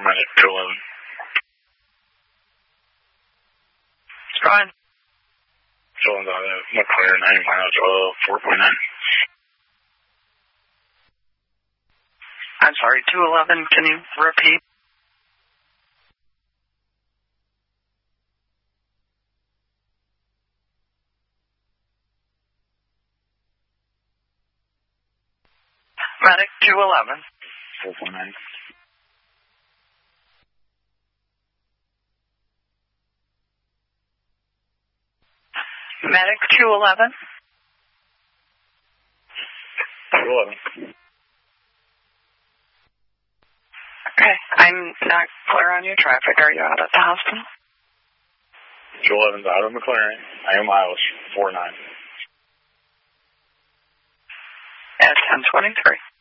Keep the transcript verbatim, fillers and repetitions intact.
paramedic two eleven. Go ahead. two eleven's out of McLaren, ninety miles, oil, four point nine. I'm sorry, two eleven, can you repeat? Medic two eleven. four point nine. Medic two eleven. two eleven. Okay, I'm not clear on your traffic. Are you out at the hospital? two eleven's out of McLaren, ninety miles, four nine. At ten twenty-three.